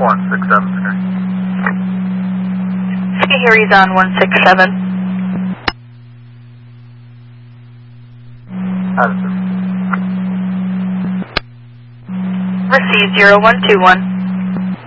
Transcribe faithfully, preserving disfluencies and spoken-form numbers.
one six seven, sir. Ski Harry's on one six seven. Addison. Receive zero one two one.